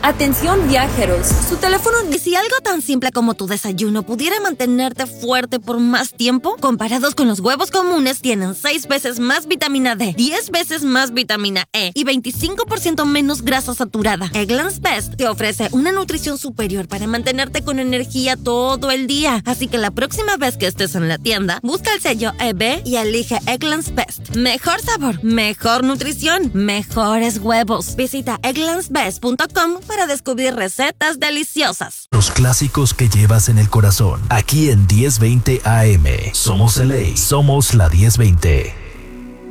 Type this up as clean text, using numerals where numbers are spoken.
Atención viajeros, su teléfono... ¿Y si algo tan simple como tu desayuno pudiera mantenerte fuerte por más tiempo? Comparados con los huevos comunes, tienen 6 veces más vitamina D, 10 veces más vitamina E y 25% menos grasa saturada. Eggland's Best te ofrece una nutrición superior para mantenerte con energía todo el día. Así que la próxima vez que estés en la tienda, busca el sello EB y elige Eggland's Best. Mejor sabor, mejor nutrición, mejores huevos. Visita egglandsbest.com para descubrir recetas deliciosas. Los clásicos que llevas en el corazón. Aquí en 1020 AM. Somos LA. Somos la 1020.